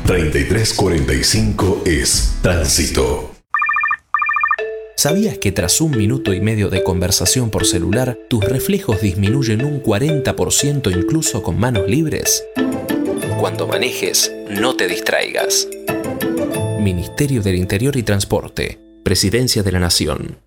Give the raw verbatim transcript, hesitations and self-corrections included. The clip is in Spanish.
treinta y tres cuarenta y cinco es Tránsito. ¿Sabías que tras un minuto y medio de conversación por celular, tus reflejos disminuyen un cuarenta por ciento incluso con manos libres? Cuando manejes, no te distraigas. Ministerio del Interior y Transporte. Presidencia de la Nación.